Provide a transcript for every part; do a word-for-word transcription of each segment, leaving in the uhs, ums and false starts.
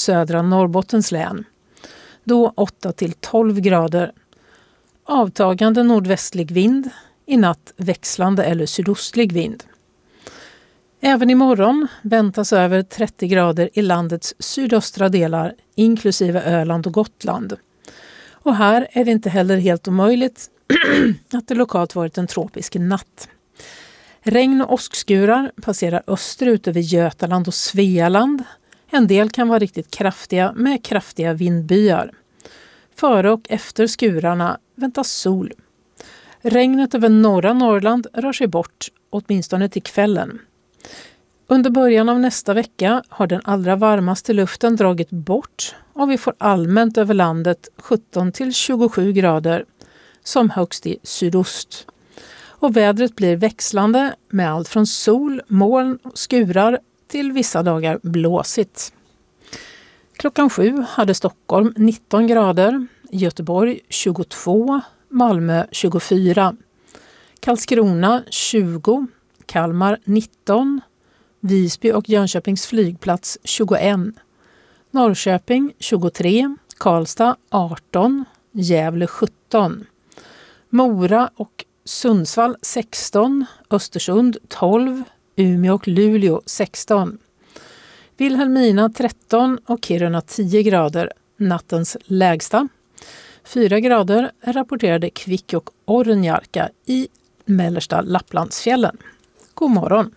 södra Norrbottens län. Då åtta till tolv grader. Avtagande nordvästlig vind, i natt växlande eller sydostlig vind. Även imorgon väntas över trettio grader i landets sydöstra delar, inklusive Öland och Gotland. Och här är det inte heller helt omöjligt att det lokalt varit en tropisk natt. Regn och åskskurar passerar österut över Götaland och Svealand. En del kan vara riktigt kraftiga med kraftiga vindbyar. Före och efter skurarna väntas sol. Regnet över norra Norrland rör sig bort, åtminstone till kvällen. Under början av nästa vecka har den allra varmaste luften dragit bort och vi får allmänt över landet sjutton till tjugosju grader, som högst i sydost. Och vädret blir växlande med allt från sol, moln och skurar till vissa dagar blåsigt. Klockan sju hade Stockholm nitton grader, Göteborg tjugotvå, Malmö tjugofyra, Karlskrona tjugo, Kalmar nitton, Visby och Jönköpings flygplats tjugoett, Norrköping tjugotre, Karlstad arton, Gävle sjutton, Mora och Sundsvall sexton, Östersund tolv, Umeå och Luleå sexton, Vilhelmina tretton och Kiruna tio grader, nattens lägsta. fyra grader är rapporterade Kvick och Ornjarka i mellersta Lapplandsfjällen. God morgon!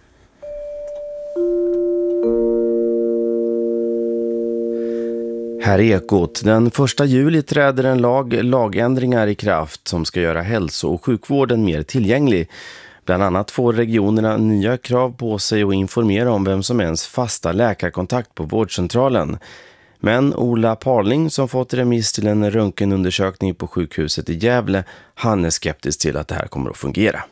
Här är Ekot. Den första juli träder en lag, lagändringar i kraft som ska göra hälso- och sjukvården mer tillgänglig. Bland annat får regionerna nya krav på sig att informera om vem som är ens fasta läkarkontakt på vårdcentralen. Men Ola Parling, som fått remiss till en röntgenundersökning på sjukhuset i Gävle, han är skeptisk till att det här kommer att fungera.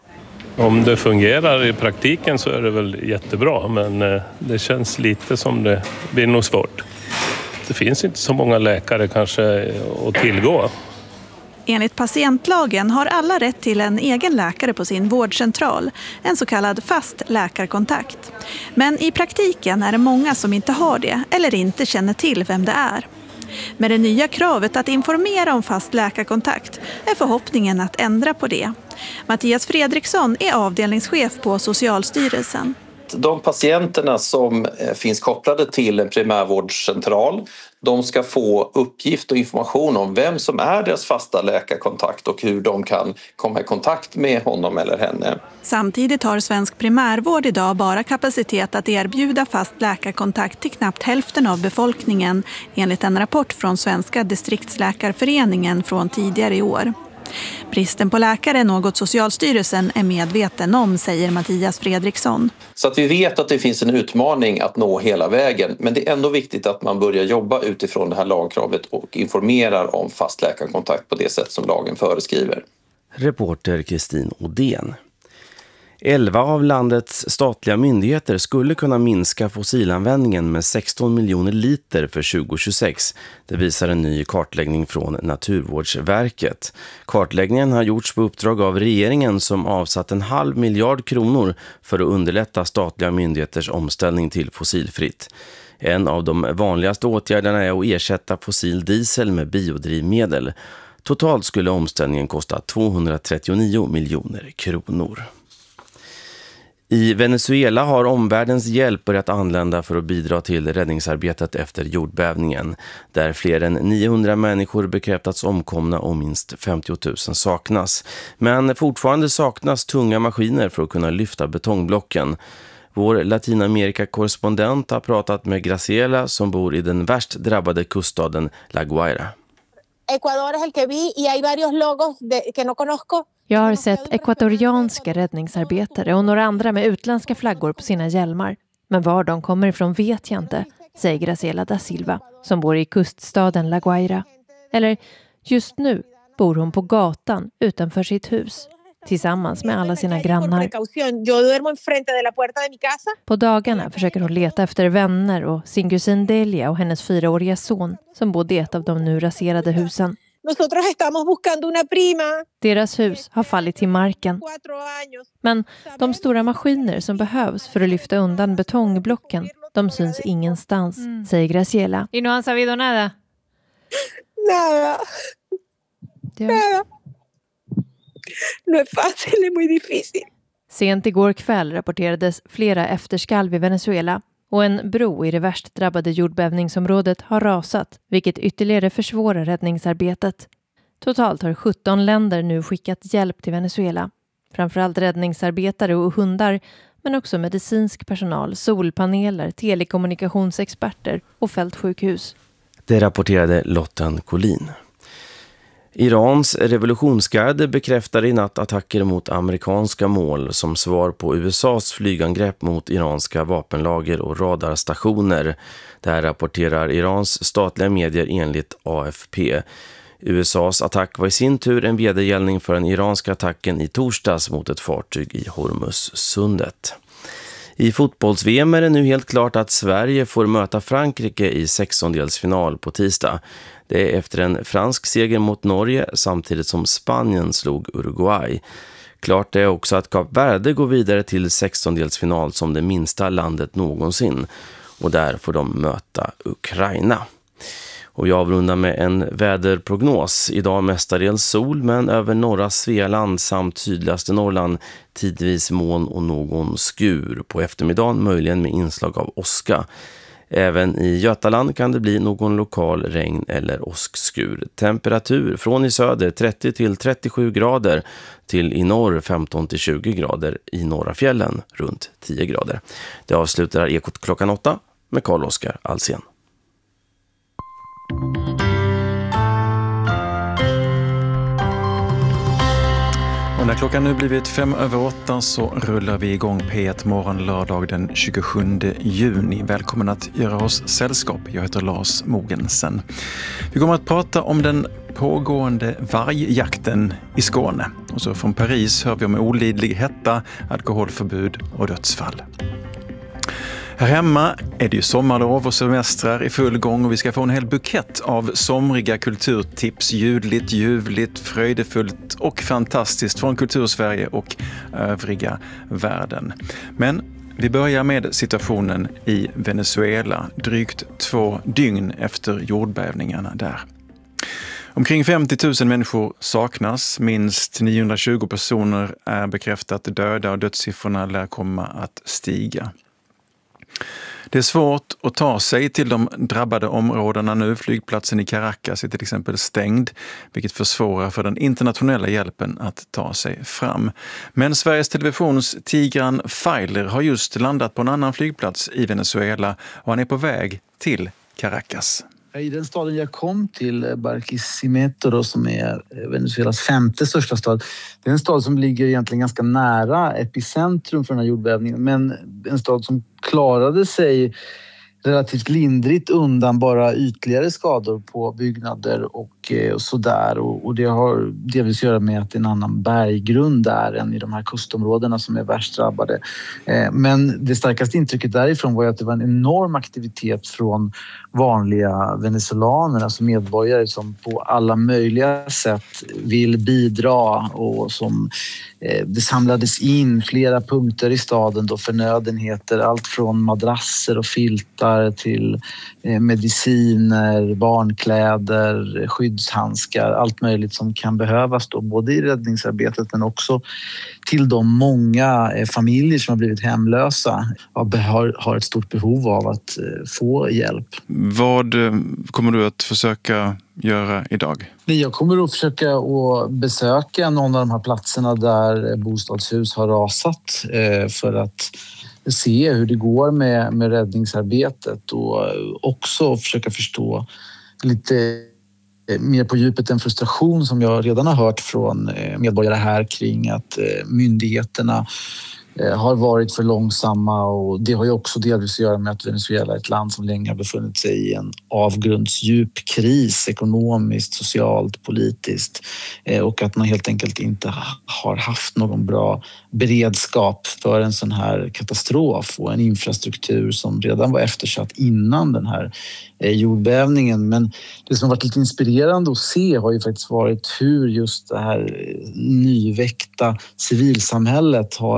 Om det fungerar i praktiken så är det väl jättebra, men det känns lite som det blir nog svårt. Det finns inte så många läkare kanske att tillgå. Enligt patientlagen har alla rätt till en egen läkare på sin vårdcentral, en så kallad fast läkarkontakt. Men i praktiken är det många som inte har det eller inte känner till vem det är. Med det nya kravet att informera om fast läkarkontakt är förhoppningen att ändra på det. Mattias Fredriksson är avdelningschef på Socialstyrelsen. De patienterna som finns kopplade till en primärvårdscentral, de ska få uppgift och information om vem som är deras fasta läkarkontakt och hur de kan komma i kontakt med honom eller henne. Samtidigt har svensk primärvård idag bara kapacitet att erbjuda fast läkarkontakt till knappt hälften av befolkningen, enligt en rapport från Svenska distriktsläkarföreningen från tidigare i år. Bristen på läkare är något Socialstyrelsen är medveten om, säger Mattias Fredriksson. Så att vi vet att det finns en utmaning att nå hela vägen, men det är ändå viktigt att man börjar jobba utifrån det här lagkravet och informerar om fast läkarkontakt på det sätt som lagen föreskriver. Reporter Kristin Odén. elva av landets statliga myndigheter skulle kunna minska fossilanvändningen med sexton miljoner liter för tjugo tjugosex. Det visar en ny kartläggning från Naturvårdsverket. Kartläggningen har gjorts på uppdrag av regeringen som avsatt en halv miljard kronor för att underlätta statliga myndigheters omställning till fossilfritt. En av de vanligaste åtgärderna är att ersätta fossil diesel med biodrivmedel. Totalt skulle omställningen kosta tvåhundratrettionio miljoner kronor. I Venezuela har omvärldens hjälp börjat anlända för att bidra till räddningsarbetet efter jordbävningen, där fler än niohundra människor bekräftats omkomna och minst femtio tusen saknas. Men fortfarande saknas tunga maskiner för att kunna lyfta betongblocken. Vår Latinamerika-korrespondent har pratat med Graciela som bor i den värst drabbade kuststaden La Guaira. Ecuador es el que vi y hay varios logos de, que no conozco. Jag har sett ekvatorianska räddningsarbetare och några andra med utländska flaggor på sina hjälmar. Men var de kommer ifrån vet jag inte, säger Graciela da Silva som bor i kuststaden La Guaira. Eller just nu bor hon på gatan utanför sitt hus tillsammans med alla sina grannar. På dagarna försöker hon leta efter vänner och sin kusin Delia och hennes fyraåriga son som bodde i ett av de nu raserade husen. Deras hus har fallit till marken. Men de stora maskiner som behövs för att lyfta undan betongblocken De syns ingenstans, mm. säger Graciela. Y no han sabido nada? Nada. Ja. Nada. No es fácil, es muy difícil. Sent igår kväll rapporterades flera efterskalv i Venezuela och en bro i det värst drabbade jordbävningsområdet har rasat, vilket ytterligare försvårar räddningsarbetet. Totalt har sjutton länder nu skickat hjälp till Venezuela. Framförallt räddningsarbetare och hundar, men också medicinsk personal, solpaneler, telekommunikationsexperter och fältsjukhus. Det rapporterade Lottan Collin. Irans revolutionsgarde bekräftade i natt attacker mot amerikanska mål som svar på U S A:s flygangrepp mot iranska vapenlager och radarstationer. Det här rapporterar Irans statliga medier enligt A F P. U S A:s attack var i sin tur en vedergällning för den iranska attacken i torsdags mot ett fartyg i Hormuzsundet. I fotbolls-V M är det nu helt klart att Sverige får möta Frankrike i sextondelsfinal på tisdag. Det är efter en fransk seger mot Norge samtidigt som Spanien slog Uruguay. Klart är också att Kap Verde går vidare till sextondelsfinal som det minsta landet någonsin. Och där får de möta Ukraina. Och jag avrundar med en väderprognos. Idag mestadels sol, men över norra Svealand samt sydligaste Norrland tidvis moln och någon skur. På eftermiddagen möjligen med inslag av åska. Även i Götaland kan det bli någon lokal regn- eller åskskur. Temperatur från i söder trettio till trettiosju grader till i norr femton till tjugo grader, i norra fjällen runt tio grader. Det avslutar Ekot klockan åtta med Carl-Oskar Alsen. Och när klockan nu blivit fem över åtta så rullar vi igång P ett morgon lördag den tjugosjunde juni. Välkommen att göra oss sällskap. Jag heter Lars Mogensen. Vi kommer att prata om den pågående vargjakten i Skåne. Och så från Paris hör vi om olidlig hetta, alkoholförbud och dödsfall. Här hemma är det ju sommarlov och semestrar i full gång och vi ska få en hel bukett av somriga kulturtips, ljudligt, ljuvligt, fröjdefullt och fantastiskt från Kultursverige och övriga världen. Men vi börjar med situationen i Venezuela, drygt två dygn efter jordbävningarna där. Omkring femtio tusen människor saknas, minst niohundratjugo personer är bekräftat döda och dödssiffrorna lär komma att stiga. Det är svårt att ta sig till de drabbade områdena nu. Flygplatsen i Caracas är till exempel stängd, vilket försvårar för den internationella hjälpen att ta sig fram. Men Sveriges Televisions Tigran Feiler har just landat på en annan flygplats i Venezuela och han är på väg till Caracas. I den staden jag kom till, Barquisimeto då, som är Venezuelas femte största stad. Det är en stad som ligger egentligen ganska nära epicentrum för den här jordbävningen. Men en stad som klarade sig relativt lindrigt undan bara ytligare skador på byggnader och, och sådär. Och, och det har delvis att göra med att det är en annan berggrund där än i de här kustområdena som är värst drabbade. Eh, men det starkaste intrycket därifrån var att det var en enorm aktivitet från vanliga venezolaner, alltså medborgare som på alla möjliga sätt vill bidra och som eh, det samlades in flera punkter i staden då, förnödenheter, allt från madrasser och filtar till mediciner, barnkläder, skyddshandskar, allt möjligt som kan behövas då, både i räddningsarbetet men också till de många familjer som har blivit hemlösa och har, har ett stort behov av att få hjälp. Vad kommer du att försöka göra idag? Jag kommer att försöka att besöka någon av de här platserna där bostadshus har rasat för att se hur det går med, med räddningsarbetet och också försöka förstå lite mer på djupet en frustration som jag redan har hört från medborgare här kring att myndigheterna har varit för långsamma, och det har ju också delvis att göra med att Venezuela är ett land som länge har befunnit sig i en avgrundsdjup kris ekonomiskt, socialt, politiskt, och att man helt enkelt inte har haft någon bra beredskap för en sån här katastrof och en infrastruktur som redan var eftersatt innan den här jordbävningen. Men det som har varit lite inspirerande att se har ju faktiskt varit hur just det här nyväckta civilsamhället har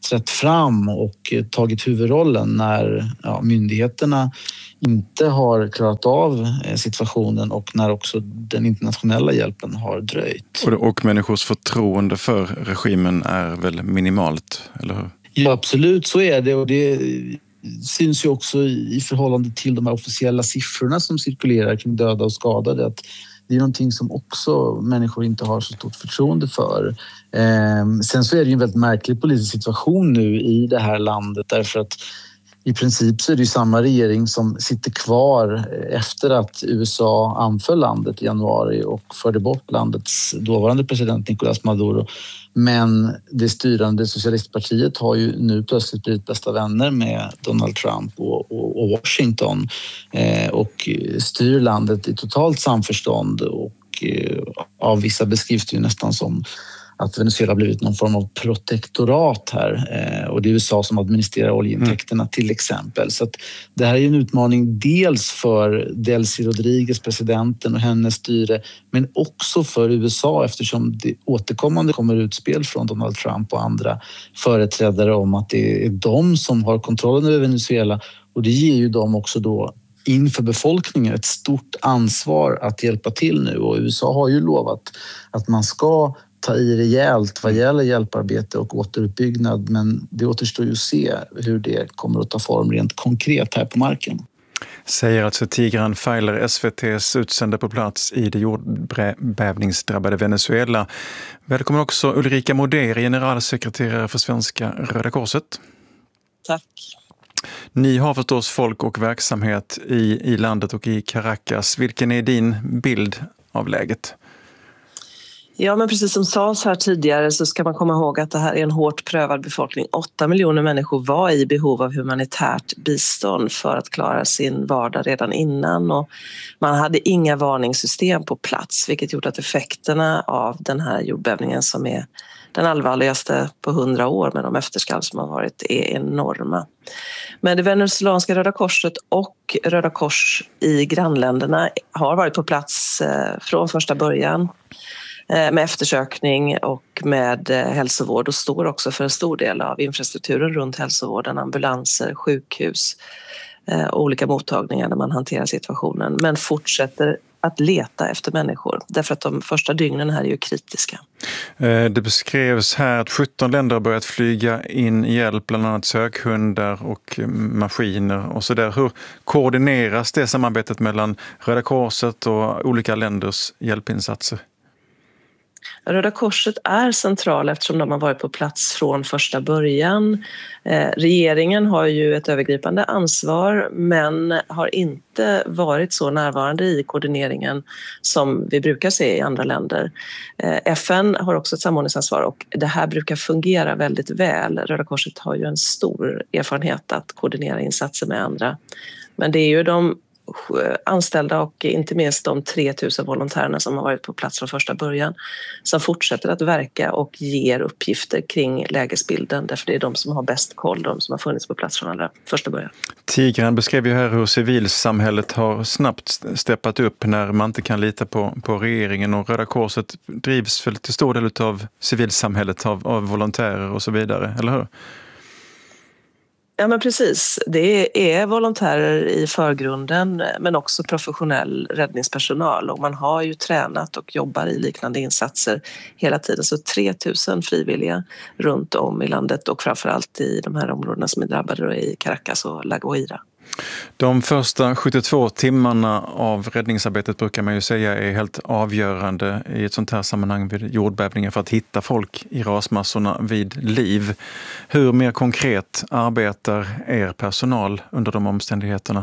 trätt fram och tagit huvudrollen när ja, myndigheterna inte har klarat av situationen och när också den internationella hjälpen har dröjt. Och, och människors förtroende för regimen är väl minimalt, eller hur? Ja, absolut så är det, och det syns ju också i förhållande till de här officiella siffrorna som cirkulerar kring döda och skadade, att det är någonting som också människor inte har så stort förtroende för. Eh, sen så är det ju en väldigt märklig politisk situation nu i det här landet, därför att i princip så är det ju samma regering som sitter kvar efter att U S A anföll landet i januari och förde bort landets dåvarande president Nicolás Maduro. Men det styrande socialistpartiet har ju nu plötsligt blivit bästa vänner med Donald Trump och, och, och Washington eh, och styr landet i totalt samförstånd, och eh, av vissa beskrivs det ju nästan som att Venezuela har blivit någon form av protektorat här, eh, och det är U S A som administrerar oljeintäkterna mm. till exempel. Så att det här är en utmaning dels för Delcy Rodriguez, presidenten, och hennes styre, men också för U S A, eftersom det återkommande kommer utspel från Donald Trump och andra företrädare om att det är de som har kontrollen över Venezuela, och det ger ju dem också då inför befolkningen ett stort ansvar att hjälpa till nu, och U S A har ju lovat att man ska ta i rejält vad gäller hjälparbete och återuppbyggnad, men det återstår ju att se hur det kommer att ta form rent konkret här på marken. Säger alltså Tigran Feiler, S V T:s utsände på plats i det jordbävningsdrabbade Venezuela. Välkommen också Ulrika Moderi, generalsekreterare för Svenska Röda Korset. Tack. Ni har förstås folk och verksamhet i, i landet och i Caracas. Vilken är din bild av läget? Ja, men precis som sades här tidigare så ska man komma ihåg att det här är en hårt prövad befolkning. Åtta miljoner människor var i behov av humanitärt bistånd för att klara sin vardag redan innan, och man hade inga varningssystem på plats, vilket gjort att effekterna av den här jordbävningen, som är den allvarligaste på hundra år med de efterskalv som har varit, är enorma. Men det venezuelanska Röda Korset och Röda Kors i grannländerna har varit på plats från första början med eftersökning och med hälsovård, och står också för en stor del av infrastrukturen runt hälsovården, ambulanser, sjukhus och olika mottagningar där man hanterar situationen, men fortsätter att leta efter människor, därför att de första dygnen här är ju kritiska. Det beskrevs här att sjutton länder har börjat flyga in hjälp, bland annat sökhundar och maskiner och så där. Hur koordineras det samarbetet mellan Röda Korset och olika länders hjälpinsatser? Röda Korset är central eftersom de har varit på plats från första början. Eh, regeringen har ju ett övergripande ansvar, men har inte varit så närvarande i koordineringen som vi brukar se i andra länder. Eh, F N har också ett samordningsansvar, och det här brukar fungera väldigt väl. Röda Korset har ju en stor erfarenhet att koordinera insatser med andra. Men det är ju de anställda och inte minst de tre tusen volontärerna som har varit på plats från första början som fortsätter att verka och ger uppgifter kring lägesbilden, därför det är de som har bäst koll, de som har funnits på plats från allra första början. Tigran beskrev ju här hur civilsamhället har snabbt steppat upp när man inte kan lita på, på regeringen, och Röda Korset drivs väl till stor del av civilsamhället, av, av volontärer och så vidare, eller hur? Ja, men precis. Det är volontärer i förgrunden, men också professionell räddningspersonal, och man har ju tränat och jobbar i liknande insatser hela tiden. Så tre tusen frivilliga runt om i landet, och framförallt i de här områdena som är drabbade, i Caracas och La Guaira. De första sjuttiotvå timmarna av räddningsarbetet brukar man ju säga är helt avgörande i ett sånt här sammanhang vid jordbävningar för att hitta folk i rasmassorna vid liv. Hur mer konkret arbetar er personal under de omständigheterna?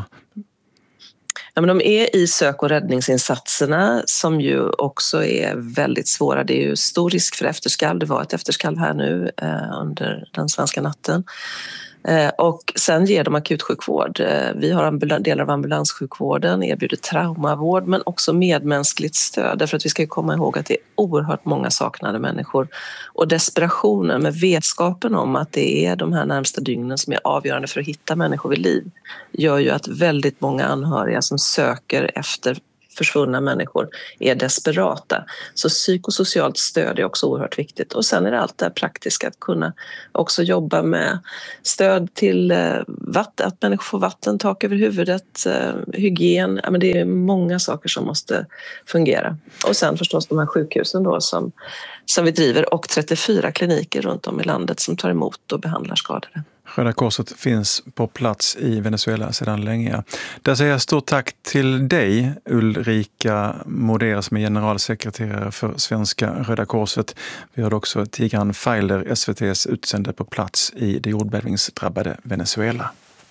Ja, men de är i sök- och räddningsinsatserna som ju också är väldigt svåra. Det är ju stor risk för efterskalv. Det var ett efterskalv här nu eh, under den svenska natten. Och sen ger de akutsjukvård. Vi har delar av ambulanssjukvården, erbjuder traumavård, men också medmänskligt stöd. Därför att vi ska komma ihåg att det är oerhört många saknade människor. Och desperationen med vetskapen om att det är de här närmsta dygnen som är avgörande för att hitta människor vid liv gör ju att väldigt många anhöriga som söker efter försvunna människor är desperata. Så psykosocialt stöd är också oerhört viktigt. Och sen är det allt det praktiska att kunna också jobba med stöd till vatten, att människor får vatten, tak över huvudet, hygien. Ja, men det är många saker som måste fungera. Och sen förstås de här sjukhusen då som, som vi driver och trettiofyra kliniker runt om i landet som tar emot och behandlar skadade. Röda Korset finns på plats i Venezuela sedan länge. Där säger jag stort tack till dig, Ulrika Moder, som är generalsekreterare för Svenska Röda Korset. Vi har också Tigran Feiler, S V T:s utsände på plats i det jordbävningsdrabbade Venezuela.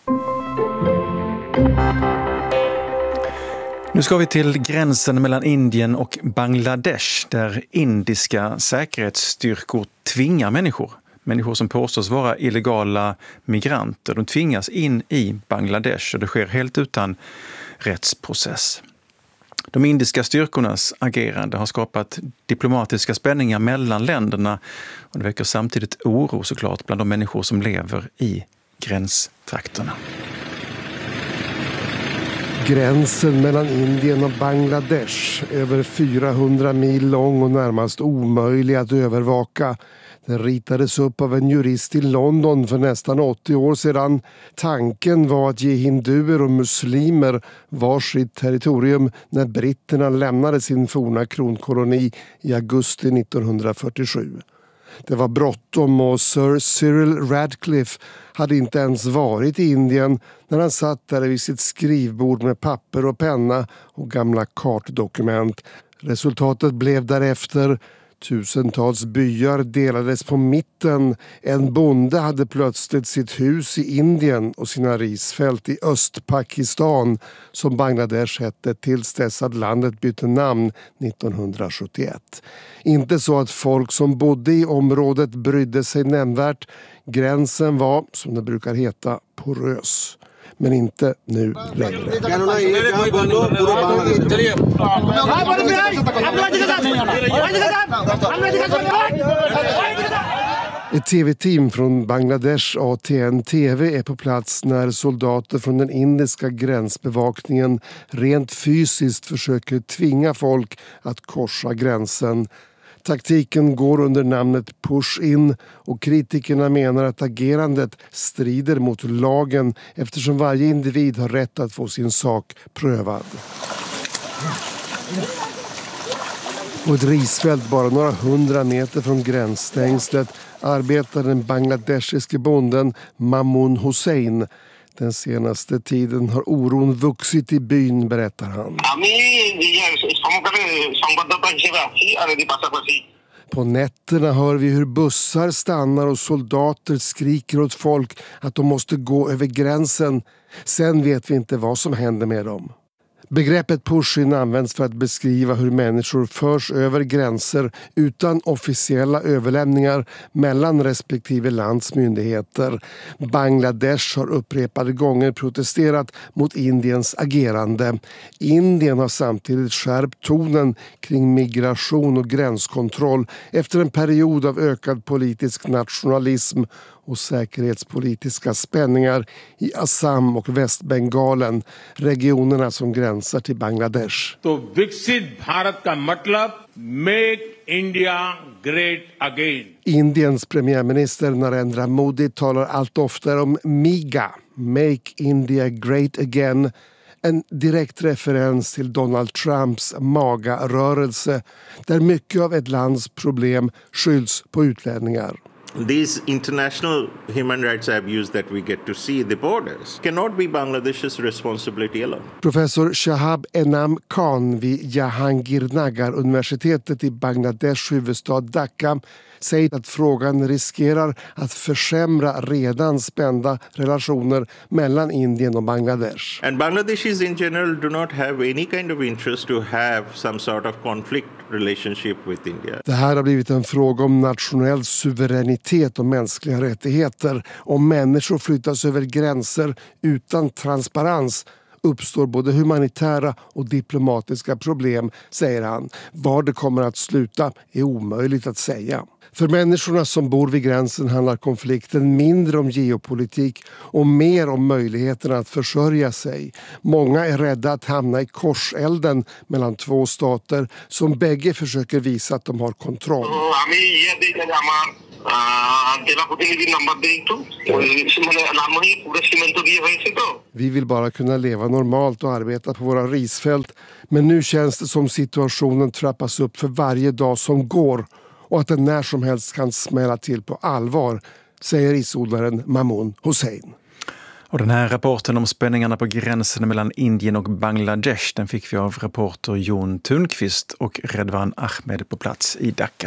Nu ska vi till gränsen mellan Indien och Bangladesh, där indiska säkerhetsstyrkor tvingar människor. Människor som påstås vara illegala migranter. De tvingas in i Bangladesh och det sker helt utan rättsprocess. De indiska styrkornas agerande har skapat diplomatiska spänningar mellan länderna och det väcker samtidigt oro såklart bland de människor som lever i gränstrakterna. Gränsen mellan Indien och Bangladesh, över fyrahundra mil lång och närmast omöjlig att övervaka. Den ritades upp av en jurist i London för nästan åttio år sedan. Tanken var att ge hinduer och muslimer varsitt territorium när britterna lämnade sin forna kronkoloni i augusti nittonhundrafyrtiosju. Det var bråttom och Sir Cyril Radcliffe hade inte ens varit i Indien när han satt där vid sitt skrivbord med papper och penna och gamla kartdokument. Resultatet blev därefter. Tusentals byar delades på mitten. En bonde hade plötsligt sitt hus i Indien och sina risfält i Östpakistan, som Bangladesh hette tills dess att landet bytte namn nittonhundrasjuttioett. Inte så att folk som bodde i området brydde sig nämnvärt. Gränsen var, som det brukar heta, porös. Men inte nu längre. Ett tv-team från Bangladesh A T N T V är på plats när soldater från den indiska gränsbevakningen rent fysiskt försöker tvinga folk att korsa gränsen. Taktiken går under namnet push-in och kritikerna menar att agerandet strider mot lagen eftersom varje individ har rätt att få sin sak prövad. På ett risfält bara några hundra meter från gränsstängslet arbetar den bangladeshiske bonden Mamun Hussein. Den senaste tiden har oron vuxit i byn, berättar han. På nätterna hör vi hur bussar stannar och soldater skriker åt folk att de måste gå över gränsen. Sen vet vi inte vad som händer med dem. Begreppet push-in används för att beskriva hur människor förs över gränser utan officiella överlämningar mellan respektive lands myndigheter. Bangladesh har upprepade gånger protesterat mot Indiens agerande. Indien har samtidigt skärpt tonen kring migration och gränskontroll efter en period av ökad politisk nationalism och säkerhetspolitiska spänningar i Assam och Västbengalen, regionerna som gränsar till Bangladesh. तो विकसित भारत का मतलब make India great again. Indiens premiärminister Narendra Modi talar allt oftare om MIGA, Make India Great Again, en direkt referens till Donald Trumps MAGA-rörelse där mycket av ett lands problem skylls på utlänningar. These international human rights abuse that we get to see the borders cannot be Bangladesh's responsibility alone. Professor Shahab Enam Khan vid Jahangir-Nagar-universitetet i Bangladesh huvudstad Dhaka säger att frågan riskerar att försämra redan spända relationer mellan Indien och Bangladesh. And Bangladeshis in general do not have any kind of interest to have some sort of conflict relationship with India. Det här har blivit en fråga om nationell suveränitet och mänskliga rättigheter. Om människor flyttas över gränser utan transparens uppstår både humanitära och diplomatiska problem, säger han. Var det kommer att sluta är omöjligt att säga. För människorna som bor vid gränsen handlar konflikten mindre om geopolitik och mer om möjligheterna att försörja sig. Många är rädda att hamna i korselden mellan två stater som bägge försöker visa att de har kontroll. Vi vill bara kunna leva normalt och arbeta på våra risfält, men nu känns det som situationen trappas upp för varje dag som går och att den när som helst kan smälla till på allvar, säger risodlaren Mamoun Hossein. Och den här rapporten om spänningarna på gränsen mellan Indien och Bangladesh, den fick vi av reporter Jon Thunqvist och Redwan Ahmed på plats i Dhaka.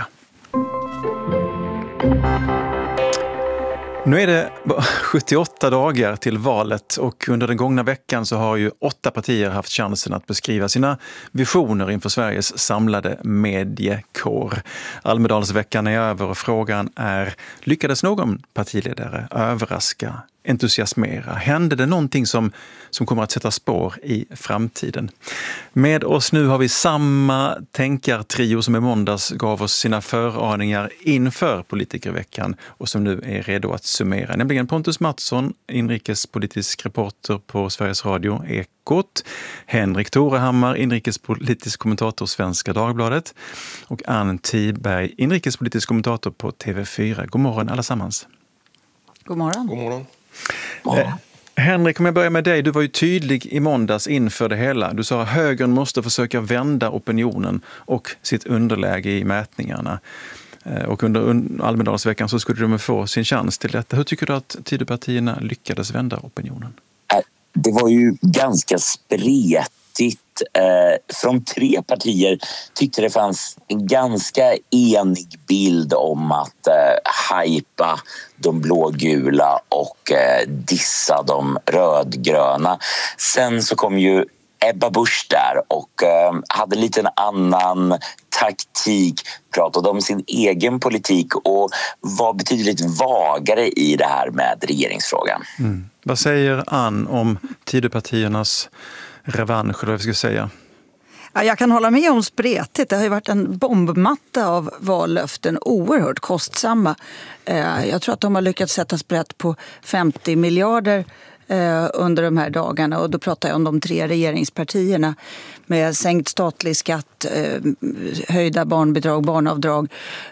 Nu är det sjuttioåtta dagar till valet och under den gångna veckan så har ju åtta partier haft chansen att beskriva sina visioner inför Sveriges samlade mediekår. Almedalsveckan är över och frågan är, lyckades någon partiledare överraska, entusiasmera? Hände det någonting som, som kommer att sätta spår i framtiden? Med oss nu har vi samma tänkartrio som i måndags gav oss sina föraningar inför politikerveckan och som nu är redo att summera. Nämligen Pontus Mattsson, inrikespolitisk reporter på Sveriges Radio Ekot, Henrik Torehammar, inrikespolitisk kommentator Svenska Dagbladet och Ann Tiberg, inrikespolitisk kommentator på T V fyra. God morgon allesammans. God morgon. God morgon. Eh, Henrik, om jag börjar med dig. Du var ju tydlig i måndags inför det hela. Du sa att högern måste försöka vända opinionen och sitt underläge i mätningarna. Eh, och under Almedalsveckan så skulle de få sin chans till detta. Hur tycker du att Tidöpartierna lyckades vända opinionen? Det var ju ganska spretigt. Eh, från tre partier tyckte det fanns en ganska enig bild om att eh, hypa de blågula och eh, dissa de rödgröna. Sen så kom ju Ebba Busch där och eh, hade lite en annan taktik, pratade om sin egen politik och var betydligt vagare i det här med regeringsfrågan. Mm. Vad säger Ann om Tidöpartiernas revansch, eller vad vi ska säga? Ja, jag kan hålla med om spretigt. Det har ju varit en bombmatta av vallöften, oerhört kostsamma. Jag tror att de har lyckats sätta sprätt på femtio miljarder under de här dagarna, och då pratar jag om de tre regeringspartierna med sänkt statlig skatt, höjda barnbidrag, barnavdrag.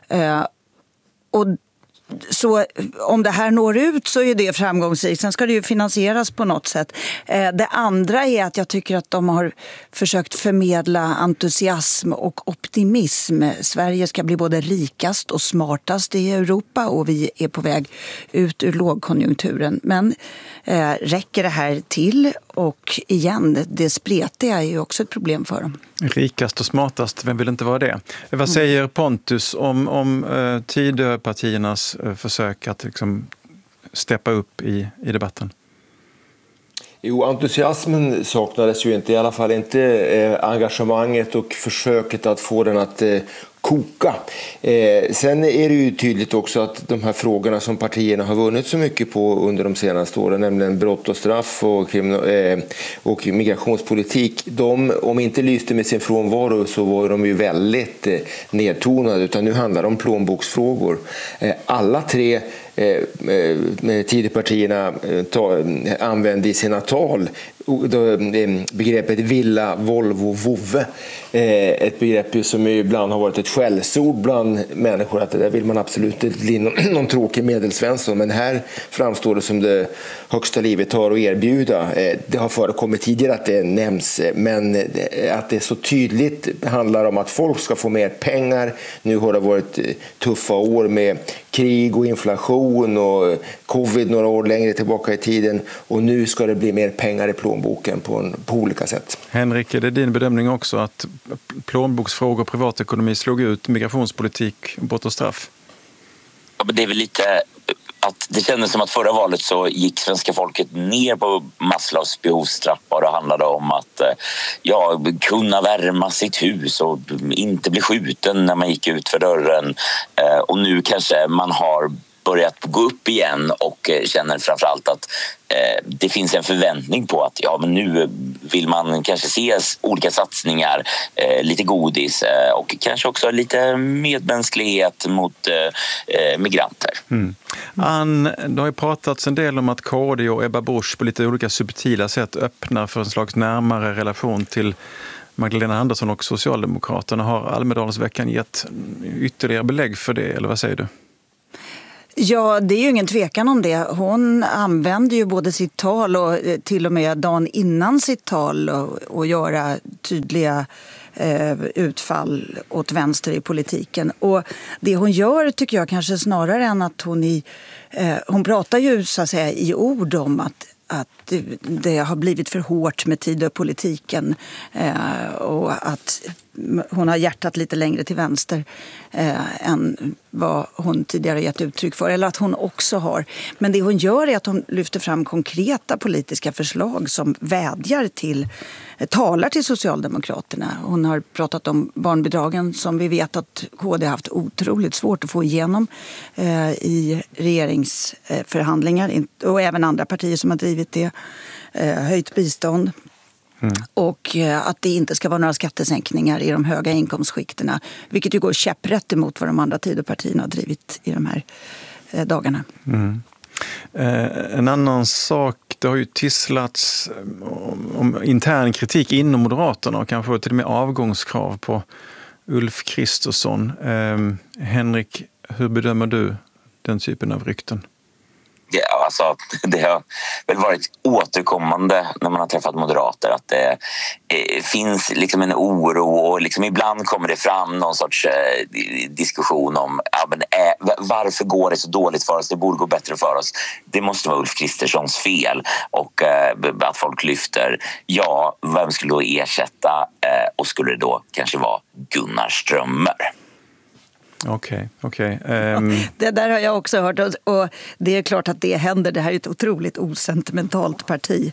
Och så om det här når ut så är det framgångsrikt. Sen ska det ju finansieras på något sätt. Det andra är att jag tycker att de har försökt förmedla entusiasm och optimism. Sverige ska bli både rikast och smartast i Europa och vi är på väg ut ur lågkonjunkturen. Men eh, räcker det här till? Och igen, det spretiga är ju också ett problem för dem. Rikast och smartast, vem vill inte vara det? Vad säger Pontus om, om eh, Tidöpartiernas eh, försök att liksom steppa upp i, i debatten? Jo, entusiasmen saknades ju inte, i alla fall inte eh, engagemanget och försöket att få den att eh, koka. Eh, sen är det ju tydligt också att de här frågorna som partierna har vunnit så mycket på under de senaste åren, nämligen brott och straff och, krimin- eh, och migrationspolitik, de, om inte lyste med sin frånvaro så var de ju väldigt eh, nedtonade, utan nu handlar det om plånboksfrågor. Eh, alla tre eh, eh, Tidöpartierna eh, ta, använde i sina tal begreppet villa, Volvo, vovve. Ett begrepp som ibland har varit ett skällsord bland människor, att det där vill man absolut inte bli någon, någon tråkig medelsvensson, men här framstår det som det högsta livet har att erbjuda. Det har förekommit tidigare att det nämns, men att det så tydligt handlar om att folk ska få mer pengar. Nu har det varit tuffa år med krig och inflation och covid några år längre tillbaka i tiden, och nu ska det bli mer pengar i plånboken på, en, på olika sätt. Henrik, är det din bedömning också att plånboksfrågor och privatekonomi slog ut migrationspolitik, brott och straff? Ja, men det är väl lite att det kändes som att förra valet så gick svenska folket ner på Maslows behovstrappa, och det handlade om att ja, kunna värma sitt hus och inte bli skjuten när man gick ut för dörren. Och nu kanske man har börjat gå upp igen och känner framförallt att det finns en förväntning på att ja, men nu vill man kanske se olika satsningar, lite godis och kanske också lite medmänsklighet mot migranter. Mm. Ann, det har ju pratats en del om att K D och Ebba Busch på lite olika subtila sätt öppnar för en slags närmare relation till Magdalena Andersson och Socialdemokraterna. Har Almedalsveckan gett ytterligare belägg för det, eller vad säger du? Ja, det är ju ingen tvekan om det. Hon använder ju både sitt tal och till och med dagen innan sitt tal och, och göra tydliga eh, utfall åt vänster i politiken. Och det hon gör tycker jag kanske snarare än att hon i... Eh, hon pratar ju så att säga i ord om att att det har blivit för hårt med Tidöpolitiken eh, och att hon har hjärtat lite längre till vänster eh, än vad hon tidigare gett uttryck för. Eller att hon också har. Men det hon gör är att hon lyfter fram konkreta politiska förslag som vädjar till, talar till Socialdemokraterna. Hon har pratat om barnbidragen som vi vet att K D har haft otroligt svårt att få igenom eh, i regeringsförhandlingar och även andra partier som har drivit det. Eh, höjt bistånd. Mm. Och att det inte ska vara några skattesänkningar i de höga inkomstskikterna. Vilket ju går käpprätt emot vad de andra Tidöpartierna har drivit i de här eh, dagarna. Mm. Eh, en annan sak, det har ju tisslats om, om intern kritik inom Moderaterna och kanske till och med avgångskrav på Ulf Kristersson. Eh, Henrik, hur bedömer du den typen av rykten? Ja, alltså, det har väl varit återkommande när man har träffat moderater att det eh, finns liksom en oro och liksom ibland kommer det fram någon sorts eh, diskussion om ja, men, eh, varför går det så dåligt för oss, det borde gå bättre för oss. Det måste vara Ulf Kristerssons fel och eh, att folk lyfter ja, vem skulle då ersätta eh, och skulle det då kanske vara Gunnar Strömmer. Okej, okej. Um... Det där har jag också hört och det är klart att det händer. Det här är ett otroligt osentimentalt parti,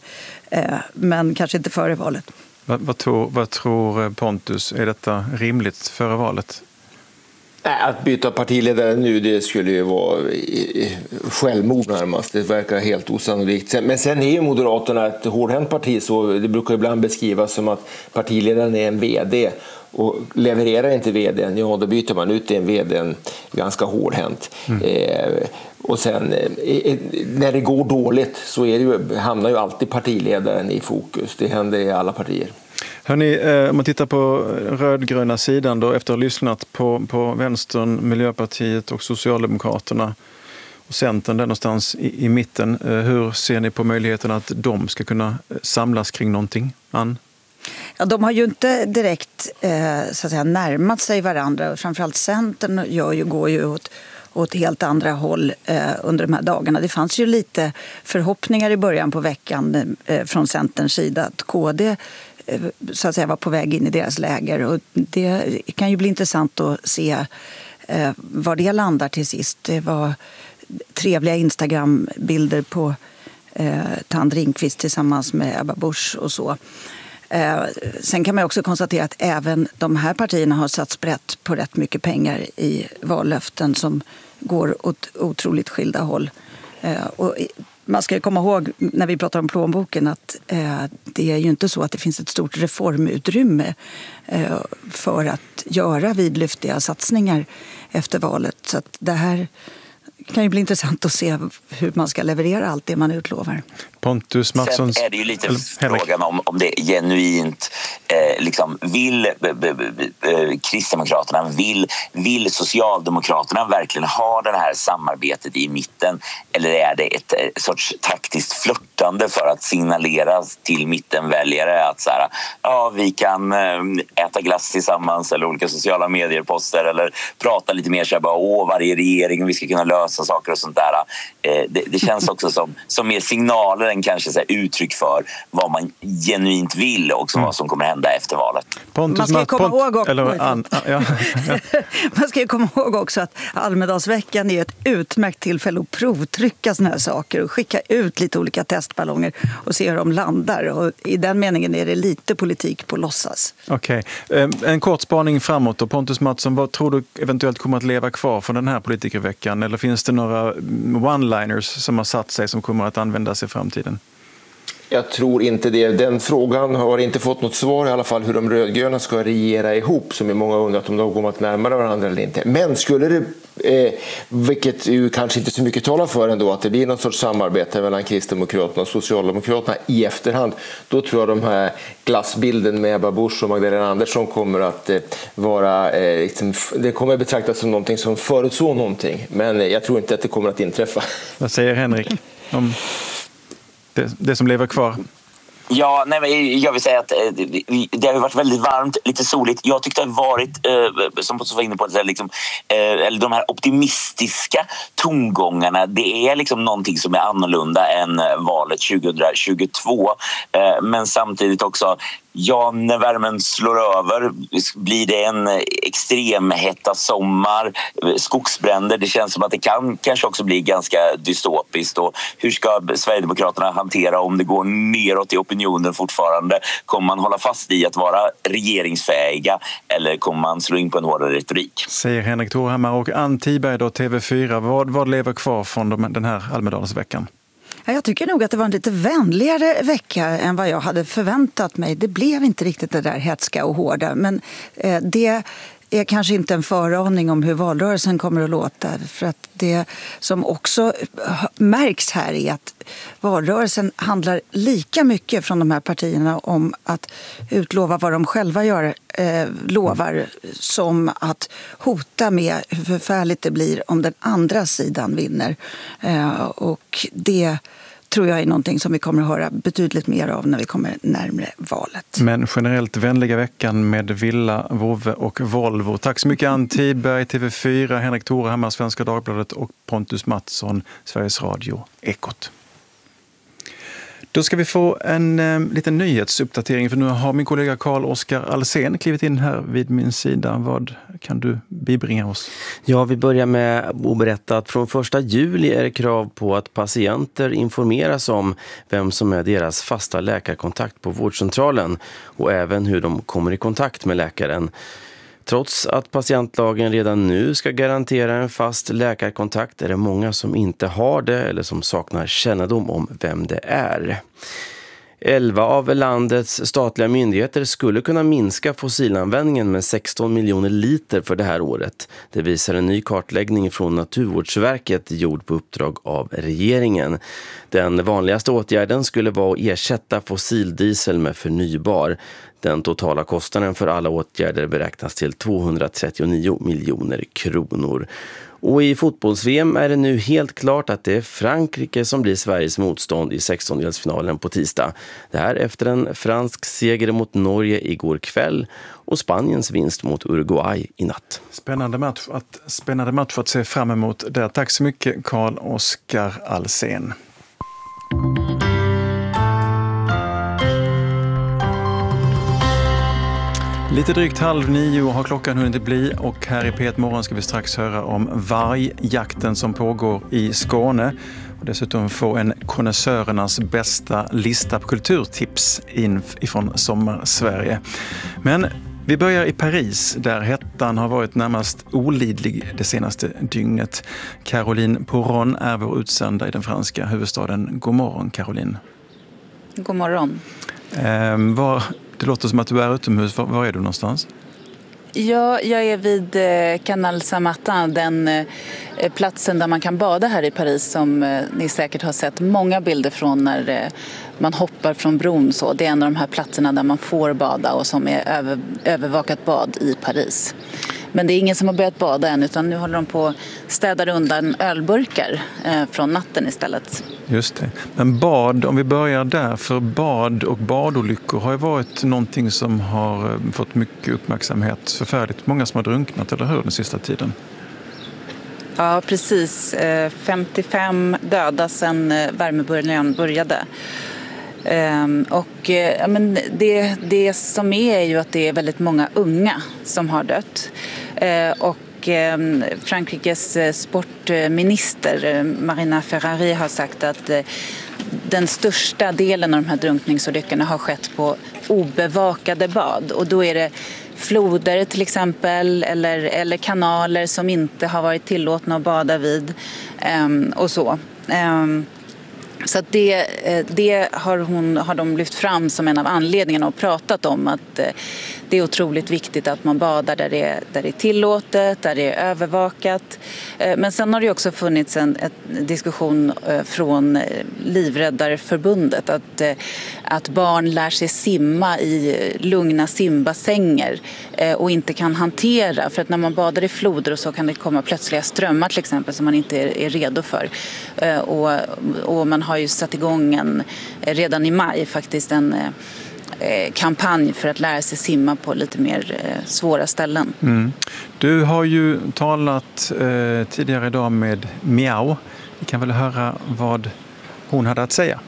men kanske inte före valet. Vad, vad, tror, vad tror Pontus? Är detta rimligt före valet? Att byta partiledare nu, det skulle ju vara självmord närmast. Det verkar helt osannolikt. Men sen är ju Moderaterna ett hårdhänt parti, så det brukar ibland beskrivas som att partiledaren är en vd. Och levererar inte vdn, ja då byter man ut en vdn ganska hårdhänt. Mm. Eh, och sen eh, när det går dåligt så är det ju, hamnar ju alltid partiledaren i fokus. Det händer i alla partier. Hörrni, eh, om man tittar på rödgröna sidan då, efter att ha lyssnat på, på Vänstern, Miljöpartiet och Socialdemokraterna och Centern där någonstans i, i mitten. Eh, hur ser ni på möjligheten att de ska kunna samlas kring någonting? Ann? Ja, de har ju inte direkt eh, så att säga, närmat sig varandra. Framförallt Centern gör ju, går ju åt, åt helt andra håll eh, under de här dagarna. Det fanns ju lite förhoppningar i början på veckan eh, från Centerns sida att K D eh, så att säga, var på väg in i deras läger. Och det kan ju bli intressant att se eh, var det landar till sist. Det var trevliga Instagram-bilder på eh, Tand Ringqvist tillsammans med Ebba Busch och så. Eh, sen kan man också konstatera att även de här partierna har satt sprätt på rätt mycket pengar i vallöften som går åt otroligt skilda håll. Eh, och man ska komma ihåg när vi pratar om plånboken att eh, det är ju inte så att det finns ett stort reformutrymme eh, för att göra vidlyftiga satsningar efter valet. Så att det här kan ju bli intressant att se hur man ska leverera allt det man utlovar. Pontus Mattsson. Sen är det ju lite frågan om, om det genuint eh, liksom vill b, b, b, b, Kristdemokraterna, vill, vill Socialdemokraterna verkligen ha det här samarbetet i mitten, eller är det ett, ett sorts taktiskt flörtande för att signalera till mittenväljare att så här, ja, vi kan äta glass tillsammans eller olika sociala medieposter eller prata lite mer så här, bara, åh, varje regering, vi ska kunna lösa saker och sånt där. Eh, det, det känns också som, som mer signaler än kanske så här, uttryck för vad man genuint vill och mm. vad som kommer hända efter valet. Pontus, man ska ju komma Pont- ihåg också, eller, an, ja, ja. man ska ju komma ihåg också att Almedalsveckan är ett utmärkt tillfälle att provtrycka såna här saker och skicka ut lite olika testballonger och se hur de landar. Och i den meningen är det lite politik på låtsas. Okej. Okay. En kort spaning framåt då. Pontus Mattsson, vad tror du eventuellt kommer att leva kvar från den här politikerveckan? Eller finns det några one-liners som har satt sig som kommer att användas i framtiden? Jag tror inte det. Den frågan har inte fått något svar i alla fall, hur de rödgröna ska regera ihop, som är många undrat om de kommer att närmare varandra eller inte. Men skulle det, eh, vilket ju kanske inte så mycket talar för ändå, att det blir någon sorts samarbete mellan Kristdemokraterna och Socialdemokraterna i efterhand, då tror jag de här glassbilden med Ebba Busch och Magdalena Andersson kommer att eh, vara, eh, liksom, det kommer att betraktas som någonting som förutså någonting. Men jag tror inte att det kommer att inträffa. Vad säger Henrik om Det, det som lever kvar? Ja, nej, men jag vill säga att det har varit väldigt varmt, lite soligt. Jag tyckte det har varit, eh, som Pontus var inne på, det liksom, eh, eller de här optimistiska tongångarna. Det är liksom någonting som är annorlunda än valet tjugohundratjugotvå. Eh, men samtidigt också, ja, när värmen slår över blir det en extrem hetta sommar, skogsbränder. Det känns som att det kan kanske också bli ganska dystopiskt. Och hur ska Sverigedemokraterna hantera om det går neråt i opinionen fortfarande? Kommer man hålla fast i att vara regeringsfähiga eller kommer man slå in på en hårdare retorik? Säger Henrik Thorhammar. Och Ann Tiberg då, T V fyra. Vad, vad lever kvar från de, den här Almedalsveckan? Jag tycker nog att det var en lite vänligare vecka än vad jag hade förväntat mig. Det blev inte riktigt det där hetska och hårda, men det är kanske inte en föraning om hur valrörelsen kommer att låta. För att det som också märks här är att valrörelsen handlar lika mycket från de här partierna om att utlova vad de själva gör, eh, lovar, som att hota med hur förfärligt det blir om den andra sidan vinner. Eh, och det tror jag är någonting som vi kommer att höra betydligt mer av när vi kommer närmare valet. Men generellt vänliga veckan med Villa, Vove och Volvo. Tack så mycket Ann Tiberg, T V fyra, Henrik Thorhammar, Svenska Dagbladet och Pontus Mattsson, Sveriges Radio, Ekot. Då ska vi få en eh, liten nyhetsuppdatering, för nu har min kollega Carl-Oskar Alsen klivit in här vid min sida. Vad kan du bibringa oss? Ja, vi börjar med att berätta att från första juli är det krav på att patienter informeras om vem som är deras fasta läkarkontakt på vårdcentralen och även hur de kommer i kontakt med läkaren. Trots att patientlagen redan nu ska garantera en fast läkarkontakt är det många som inte har det eller som saknar kännedom om vem det är. elva av landets statliga myndigheter skulle kunna minska fossilanvändningen med sexton miljoner liter för det här året. Det visar en ny kartläggning från Naturvårdsverket gjord på uppdrag av regeringen. Den vanligaste åtgärden skulle vara att ersätta fossildiesel med förnybar. Den totala kostnaden för alla åtgärder beräknas till tvåhundratrettionio miljoner kronor. Och i fotbolls-V M är det nu helt klart att det är Frankrike som blir Sveriges motstånd i sextondelsfinalen på tisdag. Det här efter en fransk seger mot Norge igår kväll och Spaniens vinst mot Uruguay i natt. Spännande match att, spännande match att se fram emot där. Tack så mycket Carl-Oskar Alsen. Lite drygt halv nio har klockan hunnit bli och här i P ett Morgon ska vi strax höra om vargjakten som pågår i Skåne och dessutom få en konnässörernas bästa lista på kulturtips in ifrån Sommarsverige. Men vi börjar i Paris där hettan har varit närmast olidlig det senaste dygnet. Caroline Poron är vår utsända i den franska huvudstaden. God morgon Caroline. God morgon. Eh, var... Det låter som att du är utomhus. Var, var är du någonstans? Ja, jag är vid Canal Saint-Martin, den platsen där man kan bada här i Paris som ni säkert har sett många bilder från när man hoppar från bron. Så det är en av de här platserna där man får bada och som är över, övervakat bad i Paris. Men det är ingen som har börjat bada än utan nu håller de på att städa undan ölburkar eh, från natten istället. Just det. Men bad, om vi börjar där, för bad och badolyckor har ju varit någonting som har fått mycket uppmärksamhet. Förfärligt många som har drunknat, eller hur, den sista tiden? Ja, precis. femtiofem döda sedan värmeböljan började. Um, och ja, men det, det som är är ju att det är väldigt många unga som har dött. Uh, och um, Frankrikes sportminister Marina Ferrari har sagt att uh, den största delen av de här drunkningsolyckorna har skett på obevakade bad. Och då är det floder till exempel eller, eller kanaler som inte har varit tillåtna att bada vid um, och så. Um, Så att det, det har, hon, har de lyft fram som en av anledningarna och pratat om att det är otroligt viktigt att man badar där det, där det är tillåtet, där det är övervakat. Men sen har det också funnits en, en diskussion från Livräddarförbundet att, att barn lär sig simma i lugna simbassänger och inte kan hantera. För att när man badar i floder och så kan det komma plötsliga strömmar till exempel som man inte är, är redo för. Och, och man har ju satt igång en, redan i maj faktiskt en eh, kampanj för att lära sig simma på lite mer eh, svåra ställen. Mm. Du har ju talat eh, tidigare idag med Miao. Vi kan väl höra vad hon hade att säga.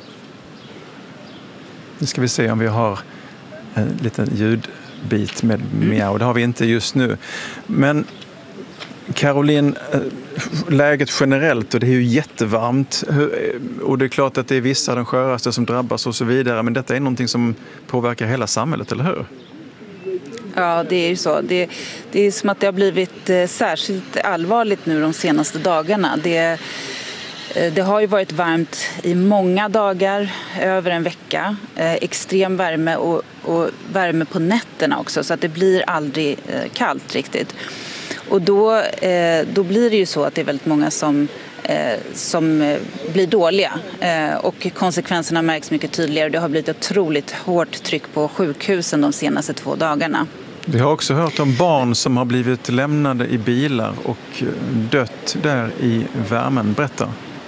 Nu ska vi se om vi har en liten ljudbit med Miao. Det har vi inte just nu. Men Caroline, läget generellt, och det är ju jättevarmt och det är klart att det är vissa de sköraste som drabbas och så vidare, men detta är någonting som påverkar hela samhället, eller hur? Ja, det är ju så. Det, det är som att det har blivit särskilt allvarligt nu de senaste dagarna. Det, det har ju varit varmt i många dagar, över en vecka. Extrem värme och, och värme på nätterna också, så att det blir aldrig kallt riktigt. Och då, eh, då blir det ju så att det är väldigt många som, eh, som eh, blir dåliga. Eh, och konsekvenserna märks mycket tydligare. Det har blivit ett otroligt hårt tryck på sjukhusen de senaste två dagarna. Vi har också hört om barn som har blivit lämnade i bilar och dött där i värmen. Berätta.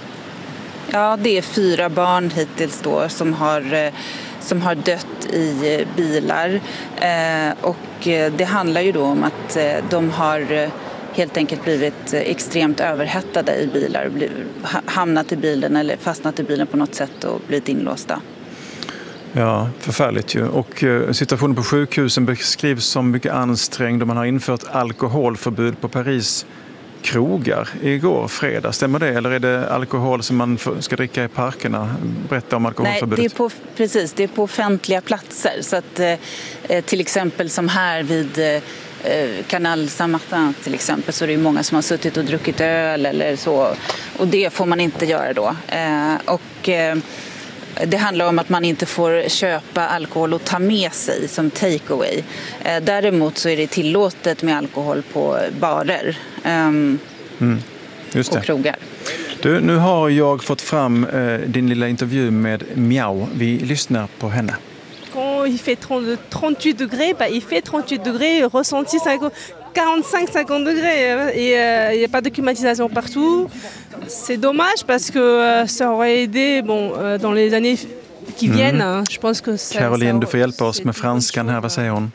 Ja, det är fyra barn hittills då som har... Eh, som har dött i bilar eh, och det handlar ju då om att eh, de har helt enkelt blivit extremt överhettade i bilar, hamnat i bilen eller fastnat i bilen på något sätt och blivit inlåsta. Ja, förfärligt ju. Och eh, situationen på sjukhusen beskrivs som mycket ansträngd och man har infört alkoholförbud på Paris krogar igår fredag. Stämmer det? Eller är det alkohol som man ska dricka i parkerna? Berätta om alkoholförbudet. Nej, det är på, precis. Det är på offentliga platser. Så att eh, till exempel som här vid eh, Canal Saint-Martin till exempel, så är det ju många som har suttit och druckit öl eller så. Och det får man inte göra då. Eh, och eh, det handlar om att man inte får köpa alkohol och ta med sig som takeaway. Eh, däremot så är det tillåtet med alkohol på barer eh, mm, just det. och krogar. Du, nu har jag fått fram eh, din lilla intervju med Miao. Vi lyssnar på henne. Quand il fait trente-huit degrés, bah, il fait trente-huit degrés, ressenti quarante-cinq à cinquante degrés et il euh, n'y a pas de climatisation partout. C'est dommage parce que euh, ça aurait aidé bon, euh, dans les années qui viennent. Mm. Je pense que ça, Caroline, ça, du får hjälpa oss med franskan här. Vad säger hon?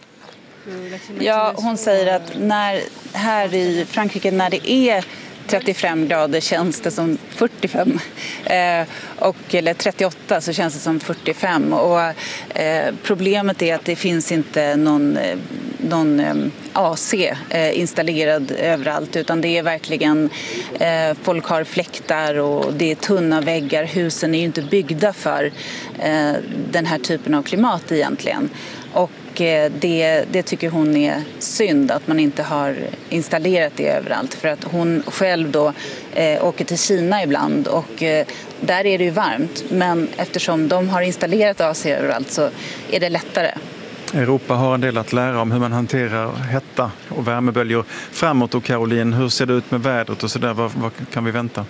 Ja, hon säger att när, här i Frankrike när det är trettiofem grader känns det som fyrtiofem eh, och, eller trettioåtta så känns det som fyrtiofem och eh, problemet är att det finns inte någon, någon eh, A C eh, installerad överallt utan det är verkligen eh, folk har fläktar och det är tunna väggar, husen är ju inte byggda för eh, den här typen av klimat egentligen. Och det, det tycker hon är synd att man inte har installerat det överallt för att hon själv då eh, åker till Kina ibland och eh, där är det ju varmt men eftersom de har installerat A C överallt så är det lättare. Europa har en del att lära om hur man hanterar hetta och värmeböljor framåt. Och Caroline, hur ser det ut med vädret och sådär? Vad, vad kan vi vänta?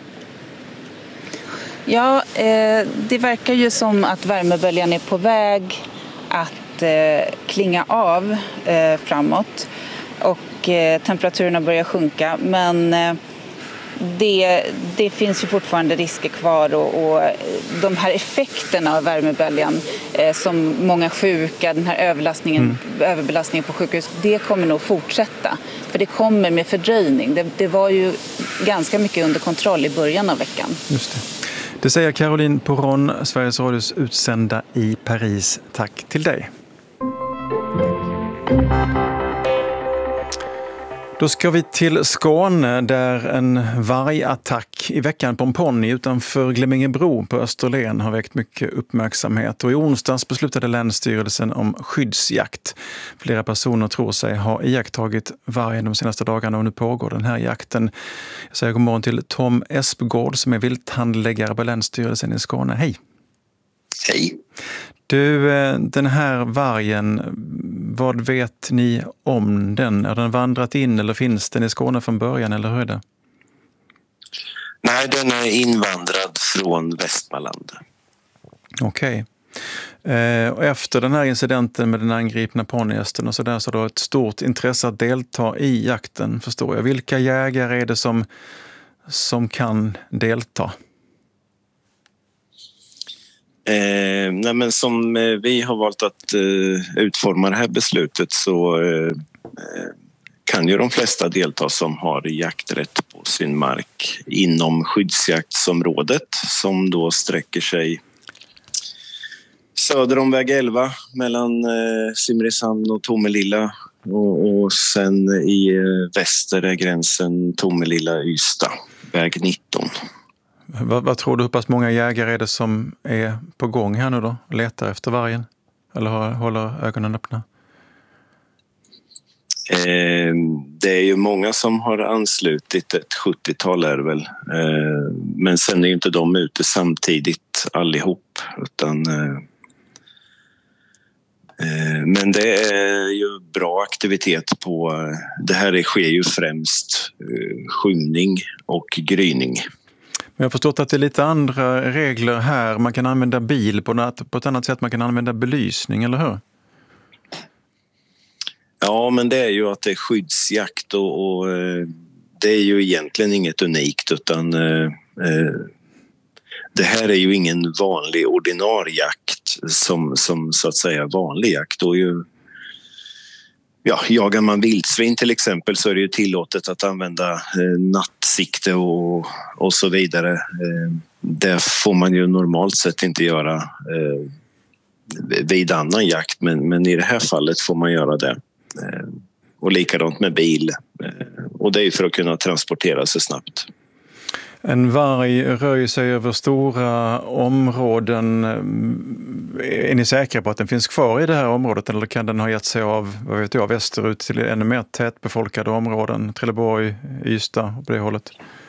Ja, eh, det verkar ju som att värmeböljan är på väg att klinga av eh, framåt och eh, temperaturerna börjar sjunka men eh, det, det finns ju fortfarande risker kvar och, och de här effekterna av värmeböljan eh, som många sjuka, den här överlastningen, mm. överbelastningen på sjukhus, det kommer nog fortsätta för det kommer med fördröjning. Det, det var ju ganska mycket under kontroll i början av veckan. Just det. Det säger Caroline Poron, Sveriges Radios utsända i Paris. Tack till dig. Då ska vi till Skåne där en vargattack i veckan på en ponny utanför Glemmingebro på Österlen har väckt mycket uppmärksamhet. Och i onsdags beslutade Länsstyrelsen om skyddsjakt. Flera personer tror sig ha iakttagit vargen de senaste dagarna och nu pågår den här jakten. Jag säger god morgon till Tom Espgård som är vilthandläggare på Länsstyrelsen i Skåne. Hej! Hej! Du, den här vargen, vad vet ni om den? Har den vandrat in eller finns den i Skåne från början eller hur är det? Nej, den är invandrad från Västmanland. Okej. Eh, och efter den här incidenten med den angripna ponnyhästen och så där så har du ett stort intresse att delta i jakten, förstår jag. Vilka jägare är det som, som kan delta? Eh, nej men som eh, vi har valt att eh, utforma det här beslutet så eh, kan ju de flesta delta som har jakträtt på sin mark inom skyddsjaktsområdet som då sträcker sig söder om väg elva mellan eh, Simrishamn och Tomelilla och, och sen i eh, väster är gränsen Tomelilla-Ystad, väg nitton. Vad, vad tror du, hur pass många jägare är det som är på gång här nu då? Letar efter vargen? Eller har, håller ögonen öppna? Eh, det är ju många som har anslutit, ett sjuttiotal är det väl. Eh, men sen är ju inte de ute samtidigt allihop. Utan, eh, eh, men det är ju bra aktivitet på, det här sker ju främst eh, skymning och gryning. Jag har förstått att det är lite andra regler här. Man kan använda bil på, något, på ett annat sätt. Man kan använda belysning, eller hur? Ja, men det är ju att det är skyddsjakt och, och det är ju egentligen inget unikt utan eh, det här är ju ingen vanlig ordinarie jakt som, som så att säga vanlig jakt. Då är ju, ja, jagar man vildsvin till exempel så är det ju tillåtet att använda eh, nattsikte och, och så vidare. Eh, det får man ju normalt sett inte göra eh, vid annan jakt men, men i det här fallet får man göra det. Eh, och likadant med bil. Eh, och det är ju för att kunna transportera sig snabbt. En varg rör sig över stora områden. Är ni säkra på att den finns kvar i det här området eller kan den ha gett sig av, vad vet jag, västerut till ännu mer tätbefolkade områden? Trelleborg, Ystad och på det hållet?